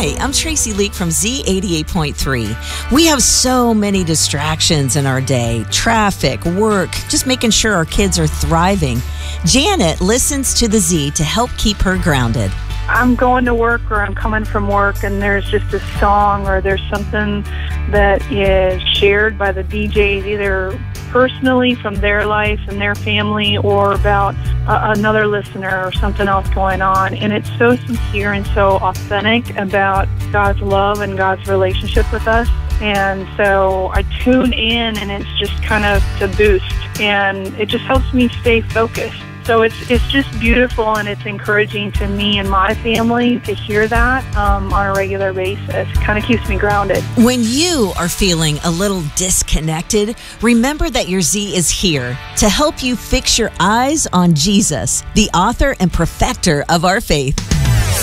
Hi, I'm Tracy Leak from Z88.3. We have so many distractions in our day. Traffic, work, just making sure our kids are thriving. Janet listens to the Z to help keep her grounded. I'm going to work or I'm coming from work and there's just a song or there's something that is shared by the DJs, either personally from their life and their family or about another listener or something else going on. And it's so sincere and so authentic about God's love and God's relationship with us. And so I tune in and it's just kind of to boost, and it just helps me stay focused. So it's just beautiful, and it's encouraging to me and my family to hear that on a regular basis. It kind of keeps me grounded. When you are feeling a little disconnected, remember that your Z is here to help you fix your eyes on Jesus, the author and perfecter of our faith.